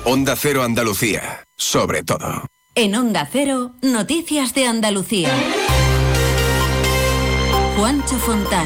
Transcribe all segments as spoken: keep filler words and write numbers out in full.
Onda Cero Andalucía, sobre todo. En Onda Cero, noticias de Andalucía. Juancho Fontán.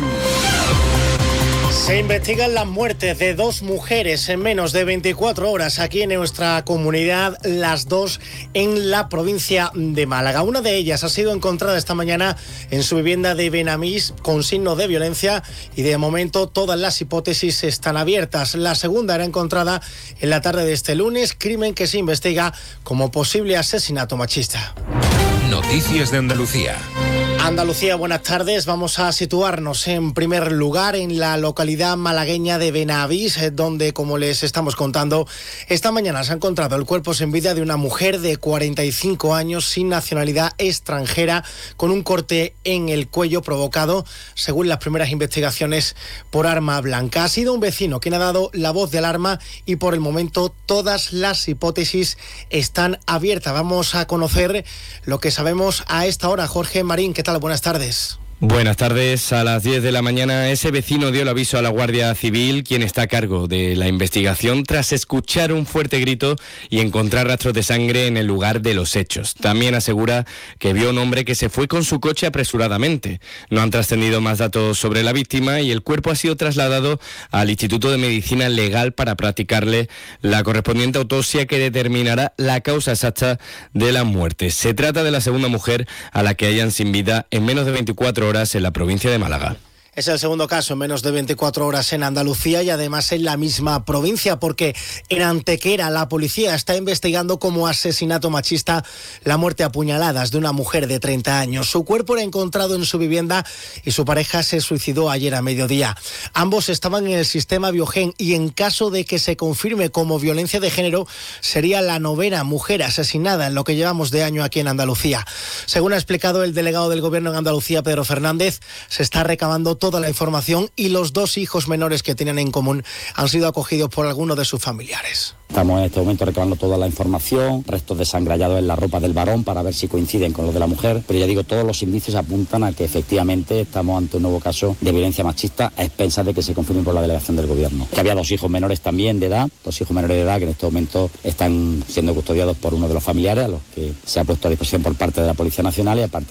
Se investigan las muertes de dos mujeres en menos de veinticuatro horas aquí en nuestra comunidad, las dos en la provincia de Málaga. Una de ellas ha sido encontrada esta mañana en su vivienda de Benamís con signos de violencia y de momento todas las hipótesis están abiertas. La segunda era encontrada en la tarde de este lunes, crimen que se investiga como posible asesinato machista. Noticias de Andalucía. Andalucía, buenas tardes. Vamos a situarnos en primer lugar en la localidad malagueña de Benavís, donde, como les estamos contando, esta mañana se ha encontrado el cuerpo sin vida de una mujer de cuarenta y cinco años sin nacionalidad extranjera con un corte en el cuello provocado, según las primeras investigaciones, por arma blanca. Ha sido un vecino quien ha dado la voz de alarma y por el momento todas las hipótesis están abiertas. Vamos a conocer lo que sabemos a esta hora. Jorge Marín, ¿qué tal? Buenas tardes. Buenas tardes. A las diez de la mañana ese vecino dio el aviso a la Guardia Civil, quien está a cargo de la investigación, tras escuchar un fuerte grito y encontrar rastros de sangre en el lugar de los hechos. También asegura que vio a un hombre que se fue con su coche apresuradamente. No han trascendido más datos sobre la víctima y el cuerpo ha sido trasladado al Instituto de Medicina Legal para practicarle la correspondiente autopsia que determinará la causa exacta de la muerte. Se trata de la segunda mujer a la que hayan sin vida en menos de veinticuatro horas en la provincia de Málaga. Es el segundo caso en menos de veinticuatro horas en Andalucía y además en la misma provincia, porque en Antequera la policía está investigando como asesinato machista la muerte a puñaladas de una mujer de treinta años. Su cuerpo era encontrado en su vivienda y su pareja se suicidó ayer a mediodía. Ambos estaban en el sistema Biogen y en caso de que se confirme como violencia de género, sería la novena mujer asesinada en lo que llevamos de año aquí en Andalucía. Según ha explicado el delegado del Gobierno en Andalucía, Pedro Fernández, se está recabando todo toda la información y los dos hijos menores que tienen en común han sido acogidos por alguno de sus familiares. Estamos en este momento recabando toda la información, restos de sangre hallados en la ropa del varón para ver si coinciden con los de la mujer, pero ya digo, todos los indicios apuntan a que efectivamente estamos ante un nuevo caso de violencia machista a expensas de que se confirme por la delegación del Gobierno. Que había dos hijos menores también de edad, dos hijos menores de edad que en este momento están siendo custodiados por uno de los familiares, a los que se ha puesto a disposición por parte de la Policía Nacional y a partir